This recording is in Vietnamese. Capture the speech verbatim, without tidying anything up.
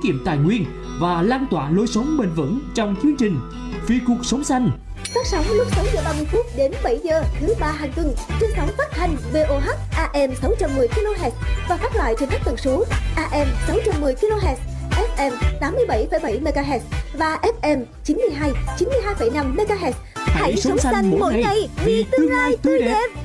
kiệm tài nguyên và lan tỏa lối sống bền vững trong chương trình Vì cuộc sống xanh. Phát sóng lúc sáu giờ ba mươi phút đến bảy giờ thứ ba hàng tuần trên sóng phát thanh vê o hát a em sáu trăm mười ki lô héc và phát lại trên các tần số a em sáu trăm mười ki lô héc, ép em tám mươi bảy phẩy bảy mê ga héc và ép em chín mươi hai, chín mươi hai phẩy năm mê ga héc. Hãy sống xanh mỗi ngày vì tương lai tươi đẹp.